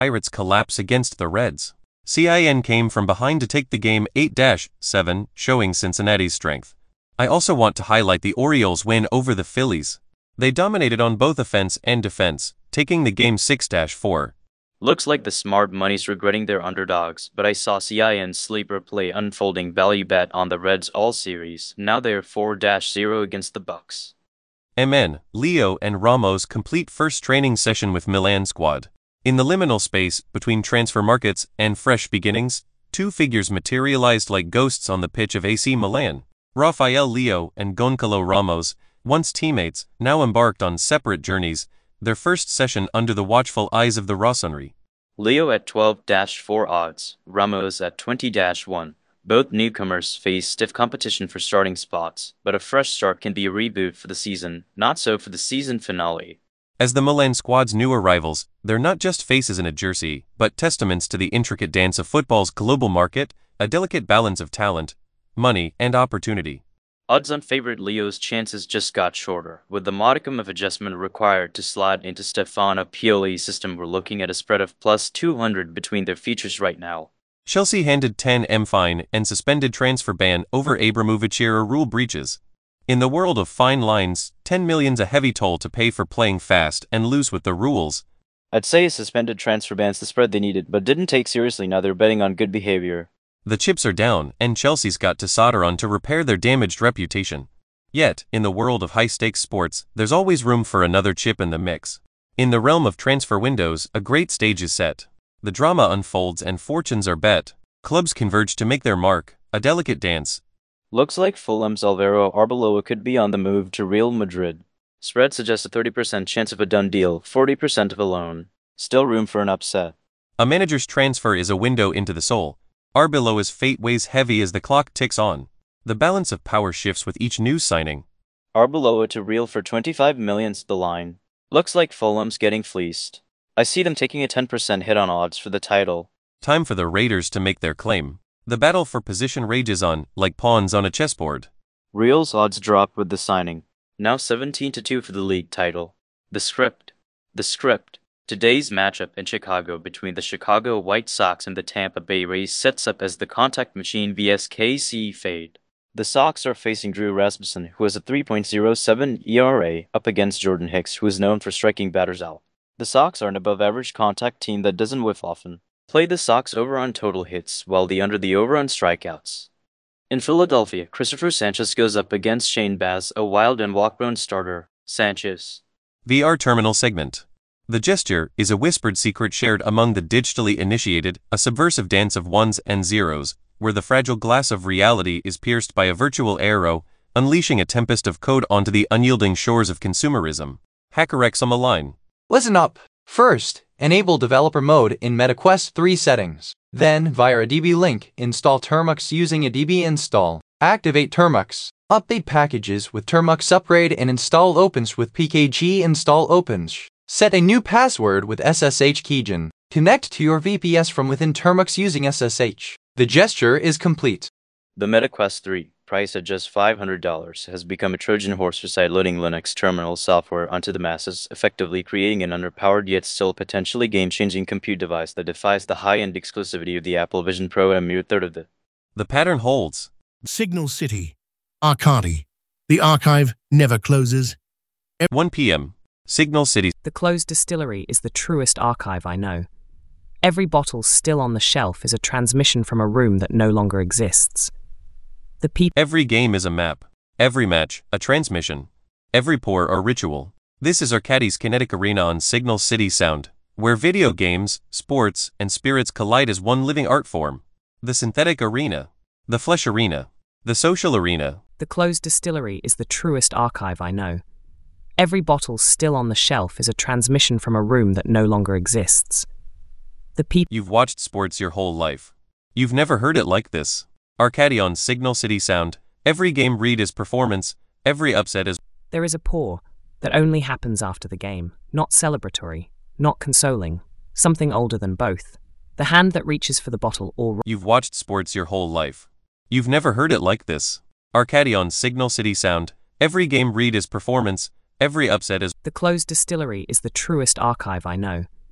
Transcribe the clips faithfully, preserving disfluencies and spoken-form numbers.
Pirates collapse against the Reds. C I N came from behind to take the game eight seven, showing Cincinnati's strength. I also want to highlight the Orioles' win over the Phillies. They dominated on both offense and defense, taking the game six four. Looks like the smart money's regretting their underdogs, but I saw C I N's sleeper play unfolding value bet on the Reds all series. Now they're four zero against the Bucks. M N, Leo and Ramos complete first training session with Milan squad. In the liminal space between transfer markets and fresh beginnings, two figures materialized like ghosts on the pitch of A C Milan. Rafael Leo and Goncalo Ramos, once teammates, now embarked on separate journeys, their first session under the watchful eyes of the Rossoneri. Leo at twelve four odds, Ramos at twenty one. Both newcomers face stiff competition for starting spots, but a fresh start can be a reboot for the season, not so for the season finale. As the Milan squad's new arrivals, they're not just faces in a jersey, but testaments to the intricate dance of football's global market, a delicate balance of talent, money, and opportunity. Odds on favorite Leo's chances just got shorter. With the modicum of adjustment required to slide into Stefano Pioli's system, we're looking at a spread of plus two hundred between their features right now. Chelsea handed ten M fine and suspended transfer ban over Abramovich-era rule breaches. In the world of fine lines, ten million's a heavy toll to pay for playing fast and loose with the rules. I'd say a suspended transfer ban's the spread they needed, but didn't take seriously. Now they're betting on good behavior. The chips are down, and Chelsea's got to solder on to repair their damaged reputation. Yet, in the world of high-stakes sports, there's always room for another chip in the mix. In the realm of transfer windows, a great stage is set. The drama unfolds and fortunes are bet. Clubs converge to make their mark, a delicate dance. Looks like Fulham's Alvaro Arbeloa could be on the move to Real Madrid. Spread suggests a thirty percent chance of a done deal, forty percent of a loan. Still room for an upset. A manager's transfer is a window into the soul. Arbeloa's fate weighs heavy as the clock ticks on. The balance of power shifts with each new signing. Arbeloa to Real for twenty-five million's the line. Looks like Fulham's getting fleeced. I see them taking a ten percent hit on odds for the title. Time for the Raiders to make their claim. The battle for position rages on, like pawns on a chessboard. Real's odds drop with the signing. Now seventeen to two for the league title. The script. The script. Today's matchup in Chicago between the Chicago White Sox and the Tampa Bay Rays sets up as the contact machine versus K C Fade. The Sox are facing Drew Rasmussen, who has a three point oh seven E R A, up against Jordan Hicks, who is known for striking batters out. The Sox are an above-average contact team that doesn't whiff often. Play the Sox over on total hits, while the under the over on strikeouts. In Philadelphia, Christopher Sanchez goes up against Shane Baz, a wild and walk-prone starter. Sanchez. V R Terminal Segment. The gesture is a whispered secret shared among the digitally initiated, a subversive dance of ones and zeros, where the fragile glass of reality is pierced by a virtual arrow, unleashing a tempest of code onto the unyielding shores of consumerism. HackerX on the line. Listen up. First, enable developer mode in MetaQuest three settings. Then, via a D B link, install Termux using a D B install. Activate Termux. Update packages with Termux upgrade and install opens with P K G install opens. Set a new password with S S H keygen. Connect to your V P S from within Termux using S S H. The gesture is complete. The MetaQuest three, priced at just five hundred dollars, has become a Trojan horse for sideloading Linux terminal software onto the masses, effectively creating an underpowered yet still potentially game-changing compute device that defies the high-end exclusivity of the Apple Vision Pro and a mere third of the. The pattern holds. Signal City. Arcadi. The archive never closes. one p m Signal City. The closed distillery is the truest archive I know. Every bottle still on the shelf is a transmission from a room that no longer exists. The people. Every game is a map. Every match, a transmission. Every pour, a ritual. This is Arcadi's kinetic arena on Signal City Sound, where video games, sports, and spirits collide as one living art form. The synthetic arena. The flesh arena. The social arena. The closed distillery is the truest archive I know. Every bottle still on the shelf is a transmission from a room that no longer exists. The people. You've watched sports your whole life. You've never heard it like this. Arcadi on Signal City Sound. Every game read is performance. Every upset is. There is a pour that only happens after the game. Not celebratory. Not consoling. Something older than both. The hand that reaches for the bottle or. You've watched sports your whole life. You've never heard it like this. Arcadi on Signal City Sound. Every game read is performance. Every upset is. The closed distillery is the truest archive I know.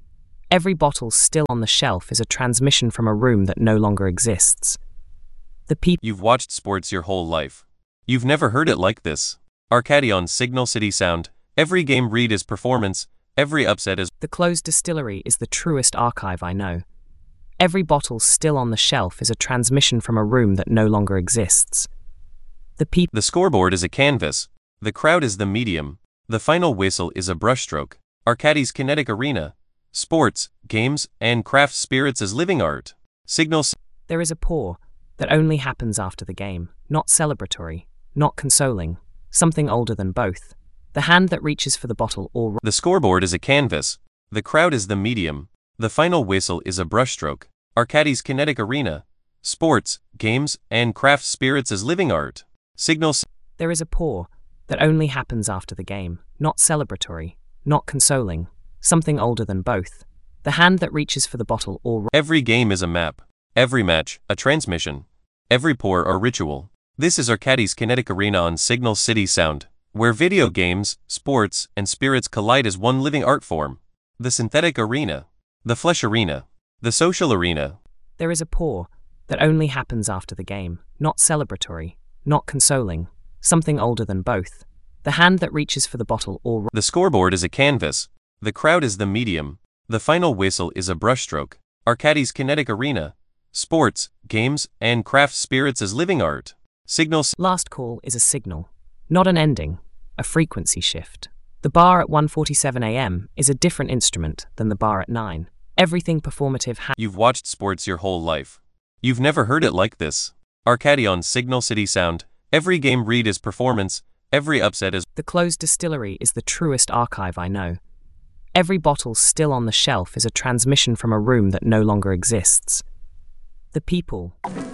Every bottle still on the shelf is a transmission from a room that no longer exists. The people. You've watched sports your whole life. You've never heard it like this. Arcady on Signal City Sound. Every game read is performance. Every upset is. The closed distillery is the truest archive I know. Every bottle still on the shelf is a transmission from a room that no longer exists. The people. The scoreboard is a canvas. The crowd is the medium. The final whistle is a brushstroke. Arcady's kinetic arena. Sports, games, and craft spirits as living art. Signal. There is a pour that only happens after the game, not celebratory, not consoling, something older than both. The hand that reaches for the bottle or. The scoreboard is a canvas. The crowd is the medium. The final whistle is a brushstroke. Arcady's kinetic arena. Sports, games, and craft spirits as living art. Signal. There is a pour that only happens after the game, not celebratory, not consoling, something older than both. The hand that reaches for the bottle or. Every game is a map. Every match, a transmission. Every pour, a ritual. This is Arcady's kinetic arena on Signal City Sound, where video games, sports, and spirits collide as one living art form. The synthetic arena. The flesh arena. The social arena. There is a pour that only happens after the game, not celebratory, not consoling, something older than both. The hand that reaches for the bottle or. The scoreboard is a canvas. The crowd is the medium. The final whistle is a brushstroke. Arcady's kinetic arena. Sports, games, and craft spirits as living art. Signal. Last call is a signal, not an ending, a frequency shift. The bar at one forty-seven a m is a different instrument than the bar at nine. Everything performative ha- You've watched sports your whole life. You've never heard it like this. Arcady on Signal City Sound. Every game read is performance. Every upset is. The closed distillery is the truest archive I know. Every bottle still on the shelf is a transmission from a room that no longer exists. The people.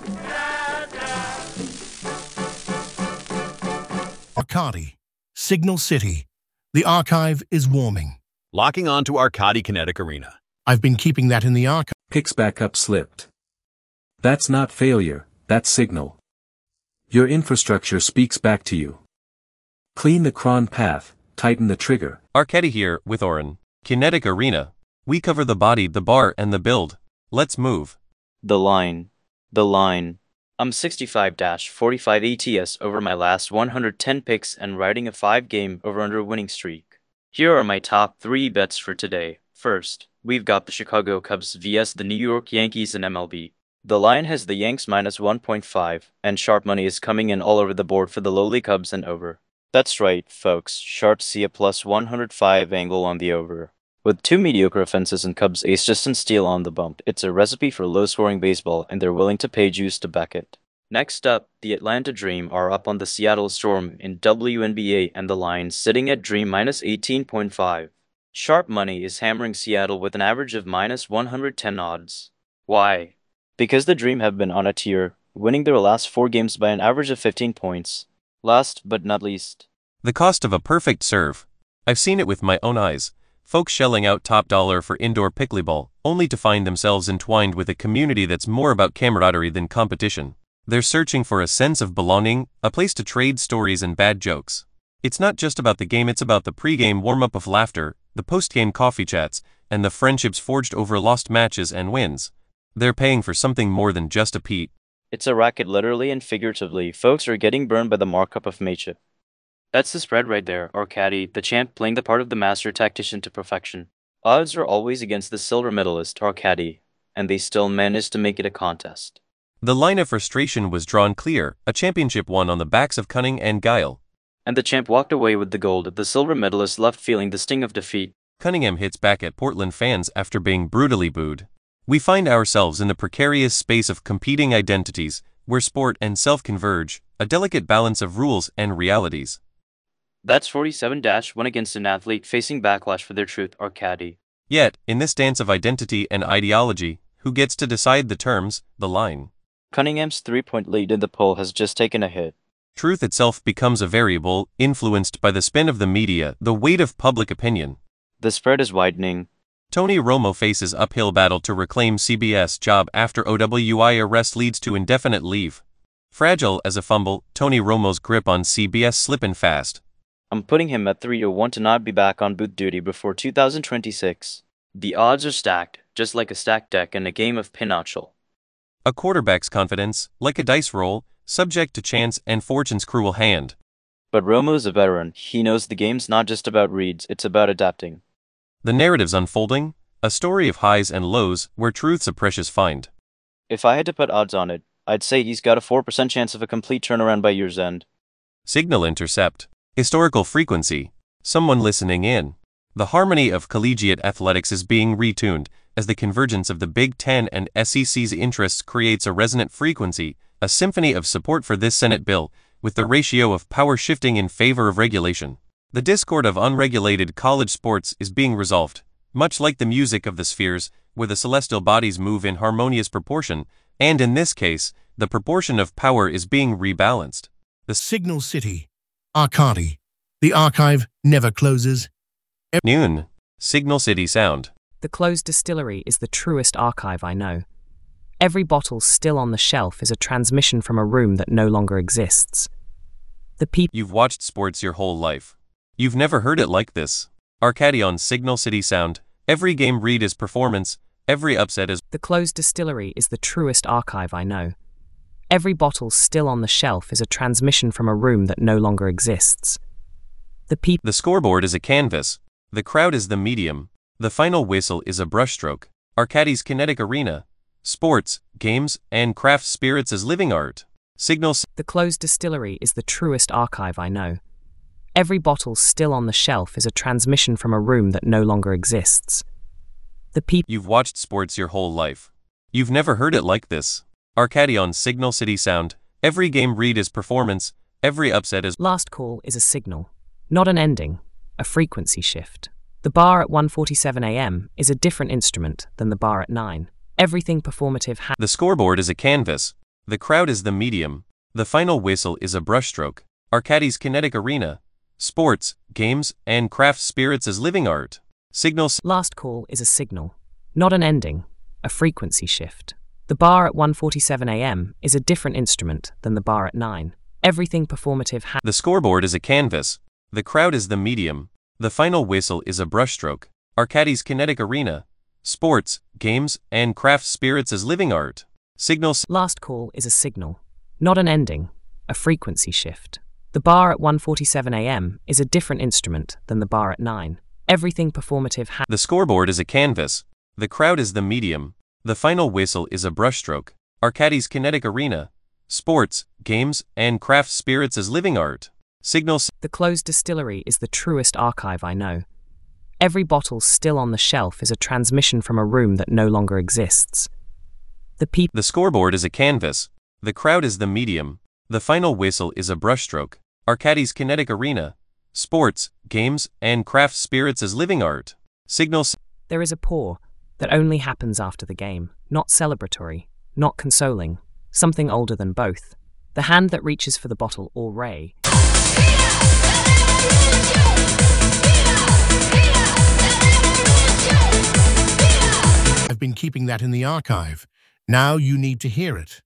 Arcady, Signal City. The archive is warming. Locking on to Arcady Kinetic Arena. I've been keeping that in the archive. Picks back up slipped. That's not failure, that's signal. Your infrastructure speaks back to you. Clean the cron path, tighten the trigger. Arcady here, with Oren. Kinetic Arena. We cover the body, the bar, and the build. Let's move. The line. The line. I'm sixty-five forty-five A T S over my last one hundred ten picks and riding a five game over-under winning streak. Here are my top three bets for today. First, we've got the Chicago Cubs versus the New York Yankees in M L B. The line has the Yanks minus one point five, and sharp money is coming in all over the board for the lowly Cubs and over. That's right, folks, sharps see a plus one hundred five angle on the over. With two mediocre offenses and Cubs ace Justin Steele on the bump, it's a recipe for low-scoring baseball, and they're willing to pay juice to back it. Next up, the Atlanta Dream are up on the Seattle Storm in W N B A, and the line sitting at Dream minus eighteen point five. Sharp money is hammering Seattle with an average of minus one hundred ten odds. Why? Because the Dream have been on a tear, winning their last four games by an average of fifteen points. Last but not least, the cost of a perfect serve. I've seen it with my own eyes. Folks shelling out top dollar for indoor pickleball, only to find themselves entwined with a community that's more about camaraderie than competition. They're searching for a sense of belonging, a place to trade stories and bad jokes. It's not just about the game, it's about the pre-game warm-up of laughter, the post-game coffee chats, and the friendships forged over lost matches and wins. They're paying for something more than just a Pete. It's a racket literally and figuratively. Folks are getting burned by the markup of matchup. That's the spread right there, Arcady, the champ playing the part of the master tactician to perfection. Odds are always against the silver medalist, Arcady, and they still managed to make it a contest. The line of frustration was drawn clear, a championship won on the backs of cunning and guile. And the champ walked away with the gold, the silver medalist left feeling the sting of defeat. Cunningham hits back at Portland fans after being brutally booed. We find ourselves in the precarious space of competing identities, where sport and self converge, a delicate balance of rules and realities. That's forty-seven one against an athlete facing backlash for their truth, Arcady. Yet, in this dance of identity and ideology, who gets to decide the terms, the line? Cunningham's three-point lead in the poll has just taken a hit. Truth itself becomes a variable, influenced by the spin of the media, the weight of public opinion. The spread is widening. Tony Romo faces uphill battle to reclaim C B S job after O W I arrest leads to indefinite leave. Fragile as a fumble, Tony Romo's grip on C B S slipping fast. I'm putting him at three to one to not be back on booth duty before two thousand twenty-six. The odds are stacked, just like a stacked deck in a game of pinochle. A quarterback's confidence, like a dice roll, subject to chance and fortune's cruel hand. But Romo's a veteran. He knows the game's not just about reads, it's about adapting. The narrative's unfolding, a story of highs and lows where truth's a precious find. If I had to put odds on it, I'd say he's got a four percent chance of a complete turnaround by year's end. Signal intercept. Historical frequency. Someone listening in. The harmony of collegiate athletics is being retuned as the convergence of the Big Ten and S E C's interests creates a resonant frequency, a symphony of support for this Senate bill, with the ratio of power shifting in favor of regulation. The discord of unregulated college sports is being resolved, much like the music of the spheres, where the celestial bodies move in harmonious proportion, and in this case, the proportion of power is being rebalanced. The Signal City. Arcadi. The archive never closes. Noon. Signal City Sound. The closed distillery is the truest archive I know. Every bottle still on the shelf is a transmission from a room that no longer exists. The people. You've watched sports your whole life. You've never heard it like this. Arcadi on Signal City Sound. Every game read is performance, every upset is. The closed distillery is the truest archive I know. Every bottle still on the shelf is a transmission from a room that no longer exists. The people. The scoreboard is a canvas. The crowd is the medium. The final whistle is a brushstroke. Arcadi's kinetic arena. Sports, games, and craft spirits as living art. Signal. The closed distillery is the truest archive I know. Every bottle still on the shelf is a transmission from a room that no longer exists. The people. You've watched sports your whole life. You've never heard it like this. Arcadi on Signal City Sound. Every game read is performance, every upset is. Last call is a signal, not an ending, a frequency shift. The bar at one forty-seven a m is a different instrument than the bar at nine. Everything performative ha- The scoreboard is a canvas. The crowd is the medium. The final whistle is a brushstroke. Arcadi's kinetic arena. Sports, games, and craft spirits as living art. Signal. Last call is a signal, not an ending, a frequency shift. The bar at one forty-seven a m is a different instrument than the bar at nine. Everything performative ha- The scoreboard is a canvas. The crowd is the medium. The final whistle is a brushstroke. Arcadi's kinetic arena. Sports, games, and craft spirits as living art. Signal. Last call is a signal, not an ending, a frequency shift. The bar at one forty-seven a m is a different instrument than the bar at nine. Everything performative ha- The scoreboard is a canvas. The crowd is the medium. The final whistle is a brushstroke. Arcadi's kinetic arena. Sports, games, and craft spirits as living art. Signal. The closed distillery is the truest archive I know. Every bottle still on the shelf is a transmission from a room that no longer exists. The people. The scoreboard is a canvas. The crowd is the medium. The final whistle is a brushstroke. Arcadi's kinetic arena. Sports, games, and craft spirits as living art. Signal. There is a pour that only happens after the game, not celebratory, not consoling, something older than both. The hand that reaches for the bottle or ray. I've been keeping that in the archive. Now you need to hear it.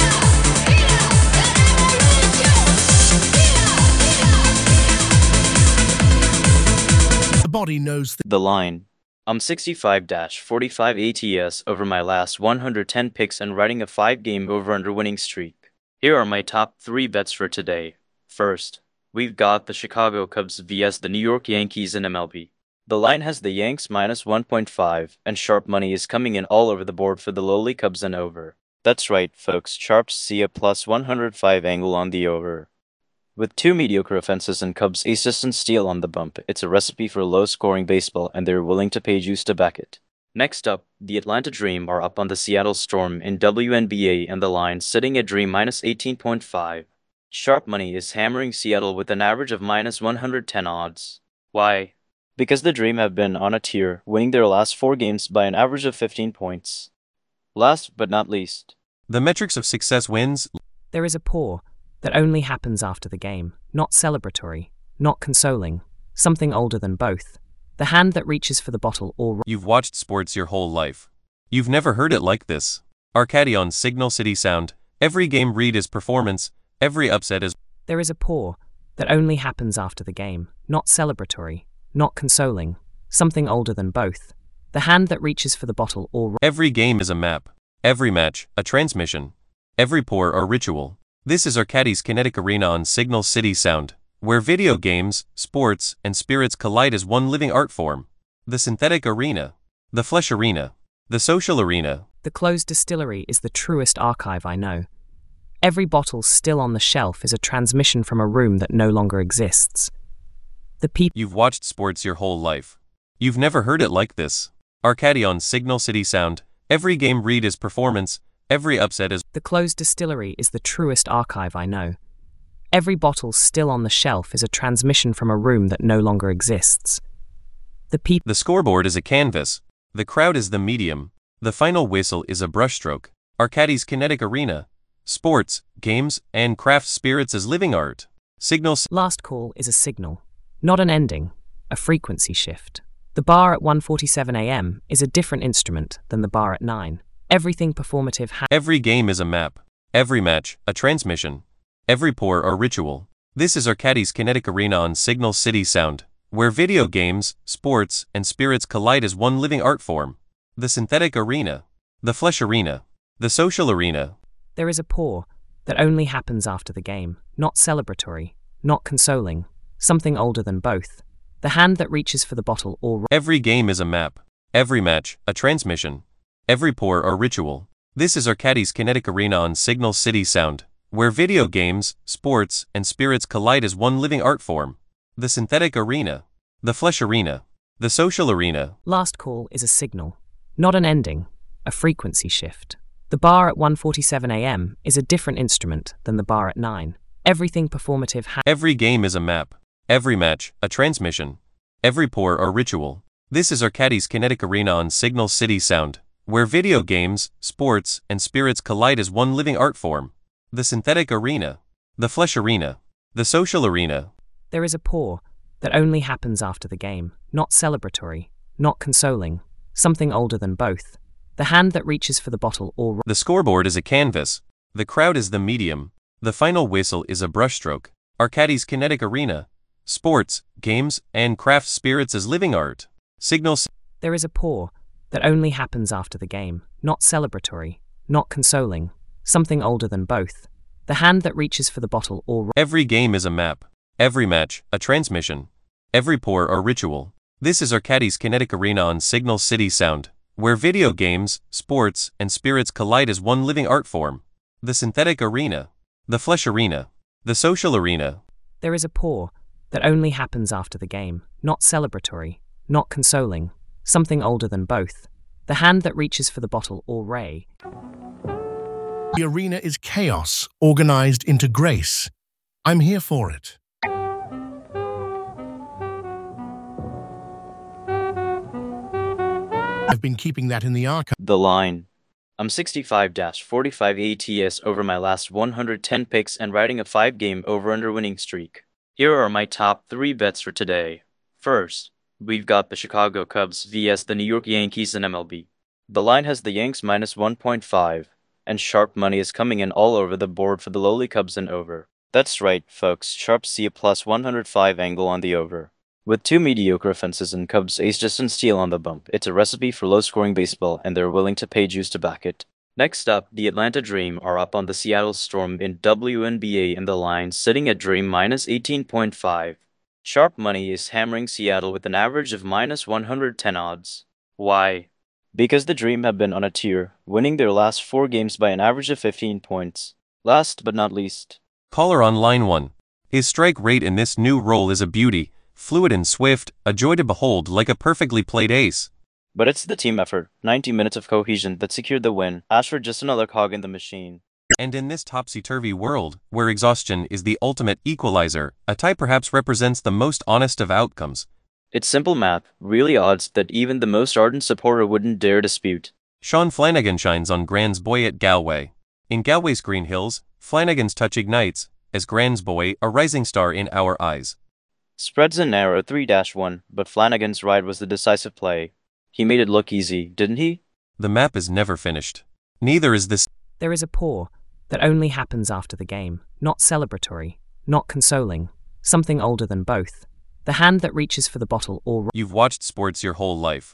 The body knows The line. I'm sixty-five forty-five A T S over my last one hundred ten picks and riding a five game over-under winning streak. Here are my top three bets for today. First, we've got the Chicago Cubs versus the New York Yankees in M L B. The line has the Yanks minus one point five, and sharp money is coming in all over the board for the lowly Cubs and over. That's right, folks, sharps see a plus one hundred five angle on the over. With two mediocre offenses and Cubs aces and steal on the bump, it's a recipe for low-scoring baseball, and they're willing to pay juice to back it. Next up, the Atlanta Dream are up on the Seattle Storm in W N B A, and the line sitting at Dream minus eighteen point five. Sharp money is hammering Seattle with an average of minus one hundred ten odds. Why? Because the Dream have been on a tear, winning their last four games by an average of fifteen points. Last but not least, The metrics of success wins. There is a pour that only happens after the game, not celebratory, not consoling, something older than both. The hand that reaches for the bottle or... You've watched sports your whole life. You've never heard it like this. Arcadi on Signal City Sound. Every game read is performance, every upset is... There is a pour that only happens after the game, not celebratory, not consoling, something older than both. The hand that reaches for the bottle or... Every game is a map. Every match, a transmission. Every pour, a ritual. This is Arcadis Kinetic Arena on Signal City Sound, where video games, sports, and spirits collide as one living art form. The synthetic arena. The flesh arena. The social arena. The closed distillery is the truest archive I know. Every bottle still on the shelf is a transmission from a room that no longer exists. The people... You've watched sports your whole life. You've never heard it like this. Arcadi on Signal City Sound. Every game read is performance. Every upset is... The closed distillery is the truest archive I know. Every bottle still on the shelf is a transmission from a room that no longer exists. The people... The scoreboard is a canvas. The crowd is the medium. The final whistle is a brushstroke. Arcadi's Kinetic Arena. Sports, games, and craft spirits as living art. Signal... Last call is a signal, not an ending, a frequency shift. The bar at one forty-seven a m is a different instrument than the bar at nine. Everything performative ha- Every game is a map. Every match, a transmission. Every pour, a ritual. This is Arcadi's Kinetic Arena on Signal City Sound, where video games, sports, and spirits collide as one living art form. The synthetic arena. The flesh arena. The social arena. There is a pour that only happens after the game, not celebratory, not consoling, something older than both. The hand that reaches for the bottle or... Every game is a map. Every match, a transmission. Every pour, a ritual. This is Arcadi's Kinetic Arena on Signal City Sound, where video games, sports, and spirits collide as one living art form. The synthetic arena. The flesh arena. The social arena. Last call is a signal, not an ending, a frequency shift. The bar at one forty-seven a m is a different instrument than the bar at nine. Everything performative ha- Every game is a map. Every match, a transmission. Every pour, a ritual. This is Arcadi's Kinetic Arena on Signal City Sound, where video games, sports, and spirits collide as one living art form. The synthetic arena. The flesh arena. The social arena. There is a pour that only happens after the game, not celebratory, not consoling, something older than both. The hand that reaches for the bottle or... The scoreboard is a canvas. The crowd is the medium. The final whistle is a brushstroke. Arcadi's Kinetic Arena. Sports, games, and craft spirits as living art. Signal... There is a pour that only happens after the game, not celebratory, not consoling, something older than both. The hand that reaches for the bottle or... Every game is a map. Every match, a transmission. Every pour, a ritual. This is Arcadi's Kinetic Arena on Signal City Sound, where video games, sports, and spirits collide as one living art form. The synthetic arena. The flesh arena. The social arena. There is a pour that only happens after the game, not celebratory, not consoling, something older than both. The hand that reaches for the bottle or ray. The arena is chaos, organized into grace. I'm here for it. I've been keeping that in the archive. The line. I'm sixty-five forty-five A T S over my last one hundred ten picks and riding a five game over-under winning streak. Here are my top three bets for today. First, we've got the Chicago Cubs versus the New York Yankees in M L B. The line has the Yanks minus one point five, and sharp money is coming in all over the board for the lowly Cubs and over. That's right, folks, sharps see a plus one hundred five angle on the over. With two mediocre offenses and Cubs ace Justin Steele on the bump, it's a recipe for low-scoring baseball, and they're willing to pay juice to back it. Next up, the Atlanta Dream are up on the Seattle Storm in W N B A, and the line sitting at Dream minus eighteen point five. Sharp money is hammering Seattle with an average of minus one hundred ten odds. Why? Because the Dream have been on a tear, winning their last four games by an average of fifteen points. Last but not least, Caller on line one. His strike rate in this new role is a beauty, fluid and swift, a joy to behold like a perfectly played ace. but it's the team effort, ninety minutes of cohesion that secured the win. Ashford just another cog in the machine. And in this topsy-turvy world, where exhaustion is the ultimate equalizer, a tie perhaps represents the most honest of outcomes. It's simple math, really odds that even the most ardent supporter wouldn't dare dispute. Sean Flanagan shines on Grand's boy at Galway. In Galway's Green Hills, Flanagan's touch ignites, as Grand's boy, a rising star in our eyes. Spreads in narrow three to one, but Flanagan's ride was the decisive play. He made it look easy, didn't he? The map is never finished. Neither is this. There is a pour that only happens after the game, not celebratory, not consoling, something older than both. The hand that reaches for the bottle or... You've watched sports your whole life.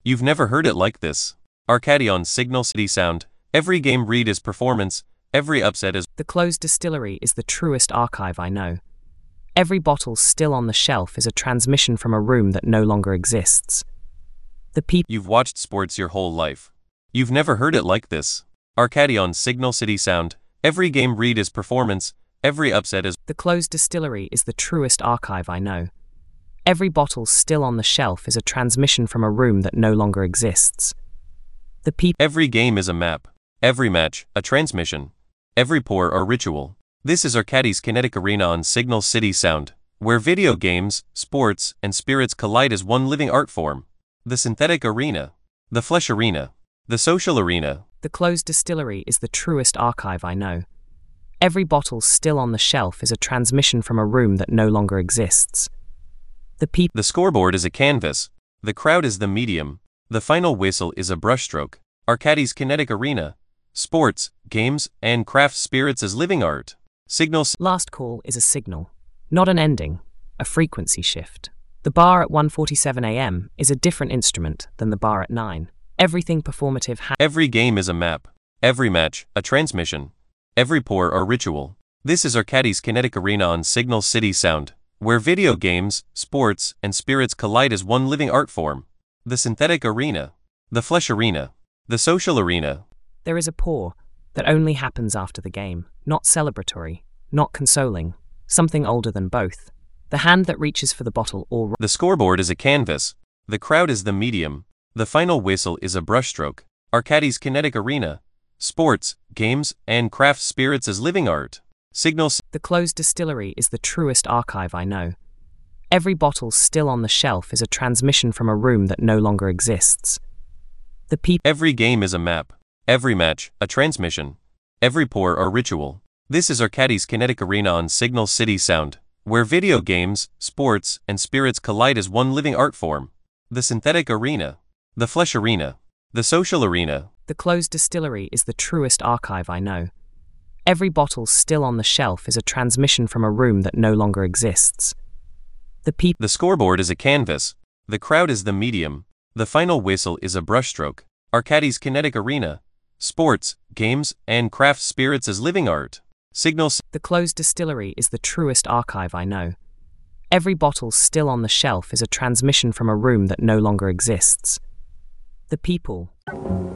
You've never heard it like this. Arcadion Signal City Sound. Every game read is performance, every upset is. The closed distillery is the truest archive I know. Every bottle still on the shelf is a transmission from a room that no longer exists. The people. You've watched sports your whole life. You've never heard it like this. Arcadion Signal City Sound. Every game read is performance, every upset is. The closed distillery is the truest archive I know. Every bottle still on the shelf is a transmission from a room that no longer exists. The people. Every game is a map. Every match, a transmission. Every pour, a ritual. This is Arcadi's Kinetic Arena on Signal City Sound, where video games, sports, and spirits collide as one living art form. The synthetic arena. The flesh arena. The social arena. The closed distillery is the truest archive I know. Every bottle still on the shelf is a transmission from a room that no longer exists. The people. The scoreboard is a canvas. The crowd is the medium. The final whistle is a brushstroke. Arcadi's Kinetic Arena. Sports, games, and craft spirits as living art. Signal. Last call is a signal, not an ending, a frequency shift. The bar at one forty-seven a m is a different instrument than the bar at nine. Everything performative ha- Every game is a map. Every match, a transmission. Every pour, a ritual. This is Arcadi's Kinetic Arena on Signal City Sound, where video games, sports, and spirits collide as one living art form. The synthetic arena. The flesh arena. The social arena. There is a pour that only happens after the game, not celebratory, not consoling, something older than both. The hand that reaches for the bottle or. The scoreboard is a canvas. The crowd is the medium. The final whistle is a brushstroke. Arcadi's Kinetic Arena. Sports, games, and craft spirits as living art. Signal. The closed distillery is the truest archive I know. Every bottle still on the shelf is a transmission from a room that no longer exists. The people. Every game is a map. Every match, a transmission. Every pour, a ritual. This is Arcadi's Kinetic Arena on Signal City Sound, where video games, sports, and spirits collide as one living art form. The synthetic arena. The flesh arena. The social arena. The closed distillery is the truest archive I know. Every bottle still on the shelf is a transmission from a room that no longer exists. The people. The scoreboard is a canvas. The crowd is the medium. The final whistle is a brushstroke. Arcadi's Kinetic Arena. Sports, games, and craft spirits as living art. Signal. The closed distillery is the truest archive I know. Every bottle still on the shelf is a transmission from a room that no longer exists. The people.